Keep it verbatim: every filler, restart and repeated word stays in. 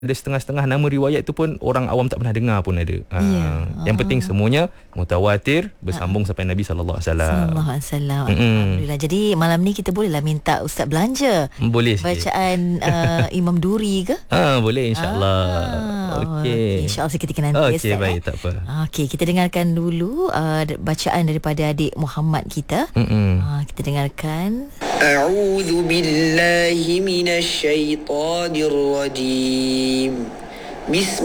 ada setengah-setengah nama riwayat tu pun orang awam tak pernah dengar pun ada. Ha, Ya. yang penting Ah. semuanya mutawatir bersambung sampai Nabi sallallahu alaihi wasallam. Sallallahu alaihi wasallam. Mm-mm. Alhamdulillah. Jadi malam ni kita bolehlah minta Ustaz belanja Boleh sikit. bacaan uh, Imam Duri ke? Ha, boleh insya-Allah. Ah, Okey. InsyaAllah ketika nanti. Okey, Ustaz, baik, eh. tak apa. Okey, kita dengarkan dulu uh, bacaan daripada adik Muhammad kita. Mm-mm. Uh, kita dengarkan. أعوذ بالله من الشيطان الرجيم بسم